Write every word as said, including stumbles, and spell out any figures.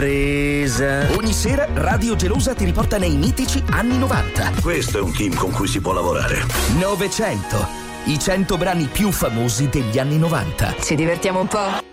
Presa. Ogni sera Radio Gelosa ti riporta nei mitici anni novanta. Questo è un team con cui si può lavorare. novecento. I cento brani più famosi degli anni novanta. Ci divertiamo un po'?